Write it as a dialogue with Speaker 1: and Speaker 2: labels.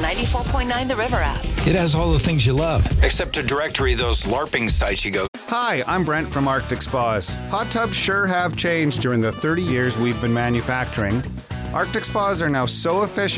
Speaker 1: 94.9 The River app.
Speaker 2: It has all the things you love, except a directory of those LARPing sites you go.
Speaker 3: Hi, I'm Brent from Arctic Spas. Hot tubs sure have changed during the 30 years we've been manufacturing. Arctic Spas are now so efficient